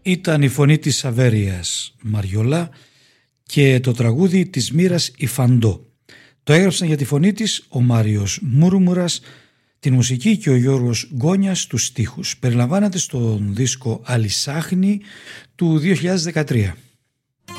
Ήταν η φωνή της Σαβέριας Μαριολά και το τραγούδι της Μύρας Ιφαντό. Το έγραψαν για τη φωνή της ο Μάριος Μούρμουρας, την μουσική και ο Γιώργος Γκόνιας τους στίχους. Περιλαμβάνεται στον δίσκο Αλισάχνη του 2013.